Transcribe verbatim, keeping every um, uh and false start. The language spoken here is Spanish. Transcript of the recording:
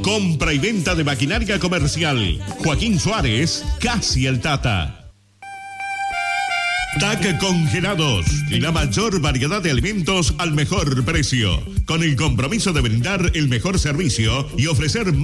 Compra y venta de maquinaria comercial. Joaquín Suárez, casi el Tata. T A C Congelados, la mayor variedad de alimentos al mejor precio, con el compromiso de brindar el mejor servicio y ofrecer